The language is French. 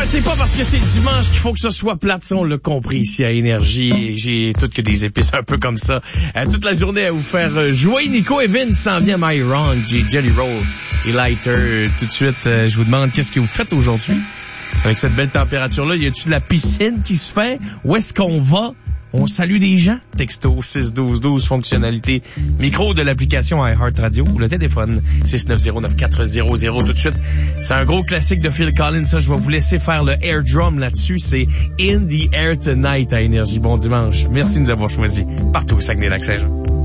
c'est pas parce que c'est dimanche qu'il faut que ce soit plate, ça on l'a compris ici à Énergie. J'ai toutes que des épices un peu comme ça. Toute la journée à vous faire jouer. Nico Evans s'en vient à My Wrong, j'ai Jelly Roll et Lighter. Tout de suite, je vous demande qu'est-ce que vous faites aujourd'hui? Avec cette belle température-là, y a-tu de la piscine qui se fait? Où est-ce qu'on va? On salue des gens. Texto 61212, fonctionnalité micro de l'application iHeartRadio ou le téléphone 690-9400. Tout de suite, c'est un gros classique de Phil Collins. Ça, je vais vous laisser faire le air drum là-dessus. C'est In the Air Tonight à Énergie. Bon dimanche. Merci de nous avoir choisis partout au Saguenay-Lac-Saint-Jean.